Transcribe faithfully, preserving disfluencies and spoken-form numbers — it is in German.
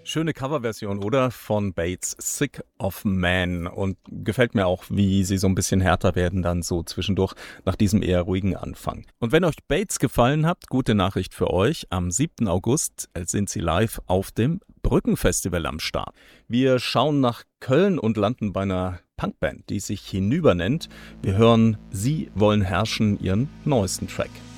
Schöne Coverversion, oder? Von Bates, Sick of Man. Und gefällt mir auch, wie sie so ein bisschen härter werden dann so zwischendurch nach diesem eher ruhigen Anfang. Und wenn euch Bates gefallen hat, gute Nachricht für euch. Am siebten August sind sie live auf dem Brückenfestival am Start. Wir schauen nach Köln und landen bei einer Punkband, die sich Hinüber nennt. Wir hören Sie wollen herrschen, ihren neuesten Track.